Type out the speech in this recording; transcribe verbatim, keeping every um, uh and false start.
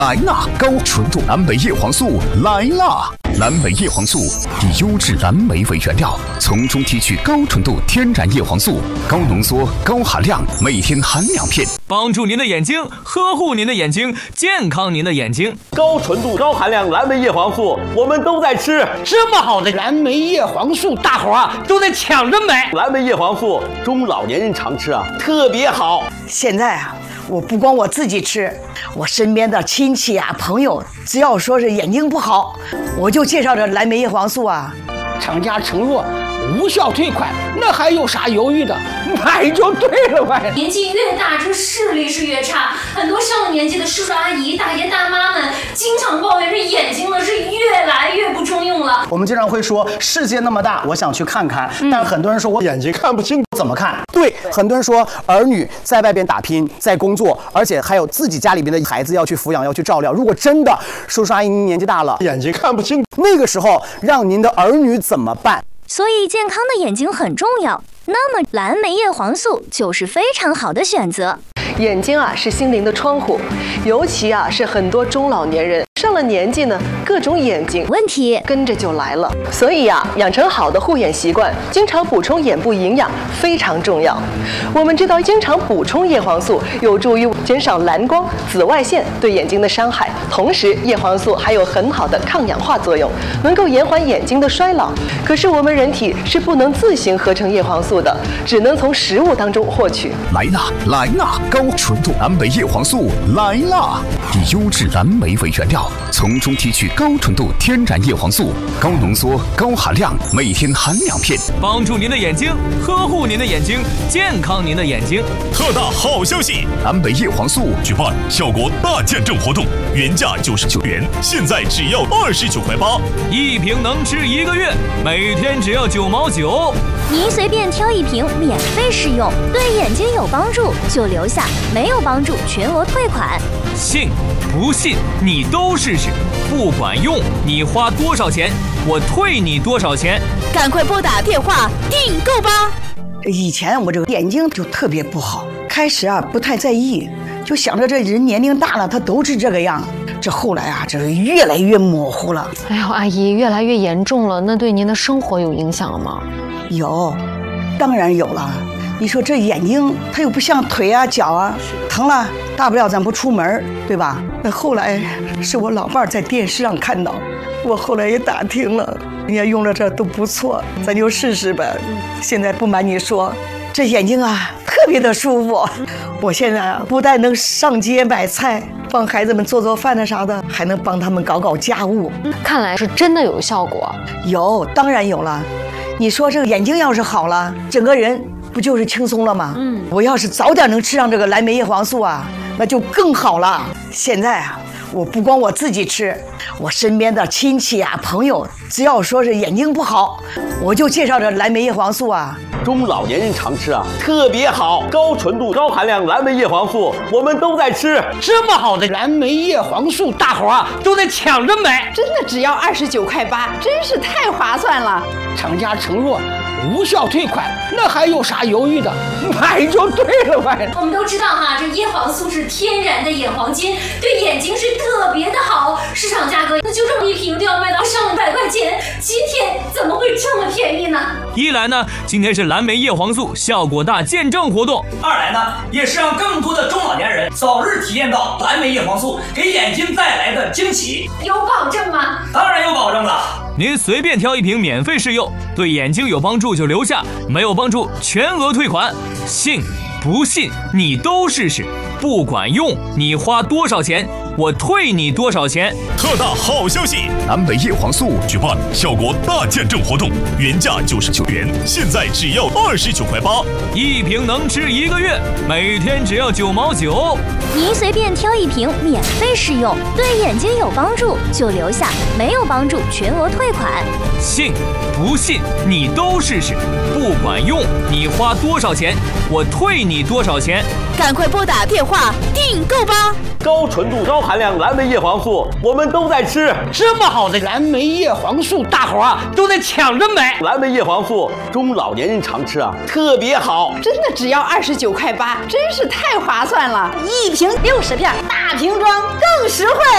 来啦！高纯度蓝莓叶黄素来啦！蓝莓叶黄素以优质蓝莓为原料，从中提取高纯度天然叶黄素，高浓缩、高含量，每天含两片， 帮助您的眼睛，呵护您的眼睛，健康您的眼睛。 高纯度、高含量蓝莓叶黄素，我们都在吃。 这么好的蓝莓叶黄素，大伙儿啊都在抢着买。 蓝莓叶黄素中老年人常吃啊，特别好。 现在啊，我不光我自己吃，我身边的亲戚啊、朋友，只要说是眼睛不好，我就介绍这蓝莓叶黄素啊。 厂家承诺无效退款，那还有啥犹豫的？买就对了呗。 年纪越大，这视力是越差。很多上了年纪的叔叔阿姨、大爷大妈们，经常抱怨这眼睛呢是越来越不中用了。 我们经常会说，世界那么大，我想去看看。嗯、但很多人说我眼睛看不清，怎么看？对，很多人说儿女在外边打拼，在工作，而且还有自己家里边的孩子要去抚养，要去照料。如果真的叔叔阿姨您年纪大了，眼睛看不清，那个时候让您的儿女怎么办？ 所以健康的眼睛很重要，那么蓝莓叶黄素就是非常好的选择。 眼睛啊是心灵的窗户，尤其啊是很多中老年人上了年纪呢，各种眼睛问题跟着就来了。所以啊，养成好的护眼习惯，经常补充眼部营养非常重要。我们知道，经常补充叶黄素有助于减少蓝光、紫外线对眼睛的伤害，同时叶黄素还有很好的抗氧化作用，能够延缓眼睛的衰老。可是我们人体是不能自行合成叶黄素的，只能从食物当中获取。 来啦，来啦！高纯度蓝莓叶黄素来啦！以优质蓝莓为原料，从中提取高纯度天然叶黄素，高浓缩、高含量，每天含两片， 帮助您的眼睛，呵护您的眼睛，健康您的眼睛。 特大好消息！ 蓝莓叶黄素举办效果大见证活动，原价九十九元，现在只要二十九块八， 一瓶能吃一个月，每天只要九毛九。 您随便挑一瓶免费试用，对眼睛有帮助就留下，没有帮助全额退款。 信不信你都试试，不管用你花多少钱，我退你多少钱。 赶快拨打电话订购吧。 以前我这个眼睛就特别不好，开始啊不太在意，就想着这人年龄大了他都是这个样。这后来啊，这是越来越模糊了。 哎呦，阿姨，越来越严重了，那对您的生活有影响吗？ 有，当然有了。你说这眼睛它又不像腿啊脚啊，疼了大不了咱不出门，对吧？那后来是我老伴在电视上看到，我后来也打听了，人家用了这都不错，咱就试试呗。现在不瞒你说，这眼睛啊特别的舒服。我现在啊不但能上街买菜，帮孩子们做做饭的啥的，还能帮他们搞搞家务。 看来是真的有效果。 有，当然有了。你说这个眼睛要是好了，整个人不就是轻松了吗？嗯，我要是早点能吃上这个蓝莓叶黄素啊，那就更好了。现在啊，我不光我自己吃，我身边的亲戚啊、朋友，只要说是眼睛不好，我就介绍这蓝莓叶黄素啊。 中老年人常吃啊，特别好。高纯度、高含量蓝莓叶黄素，我们都在吃。 这么好的蓝莓叶黄素，大伙儿啊都在抢着买。 真的只要二十九块八，真是太划算了。 厂家承诺无效退款，那还有啥犹豫的？买就对了呗。 我们都知道哈，这叶黄素是天然的眼黄金，对眼睛是特别的好。市场价格那就这么一瓶都要卖到上百块钱，今天怎么会这么便宜呢？ 一来呢，今天是蓝莓叶黄素效果大见证活动； 二来呢，也是让更多的中老年人早日体验到蓝莓叶黄素给眼睛带来的惊喜。 有保证吗？ 当然有保证了。 您随便挑一瓶免费试用，对眼睛有帮助就留下，没有帮助全额退款。信不信你都试试，不管用你花多少钱，我退你多少钱。 特大好消息！ 蓝莓叶黄素举办效果大见证活动，原价九十九元，现在只要二十九块八， 一瓶能吃一个月，每天只要九毛九。 您随便挑一瓶免费试用，对眼睛有帮助就留下，没有帮助全额退款。 信不信你都试试，不管用你花多少钱，我退你多少钱。 赶快拨打电话订购吧。 高纯度、高含量蓝莓叶黄素，我们都在吃。 这么好的蓝莓叶黄素，大伙儿啊都在抢着买。 蓝莓叶黄素中老年人常吃啊，特别好。 真的只要二十九块八，真是太划算了。 一瓶六十片，大瓶装更实惠。